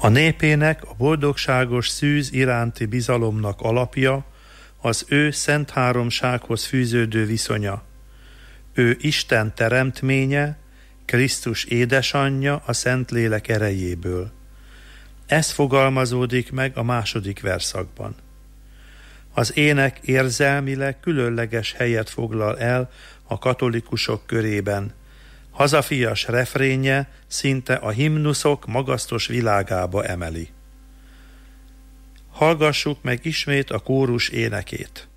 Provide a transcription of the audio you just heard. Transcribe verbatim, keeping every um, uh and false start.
A népének a boldogságos szűz iránti bizalomnak alapja az ő szent háromsághoz fűződő viszonya. Ő Isten teremtménye, Krisztus édesanyja a Szentlélek erejéből. Ez fogalmazódik meg a második verszakban. Az ének érzelmileg különleges helyet foglal el a katolikusok körében. Hazafias refrénje szinte a himnuszok magasztos világába emeli. Hallgassuk meg ismét a kórus énekét.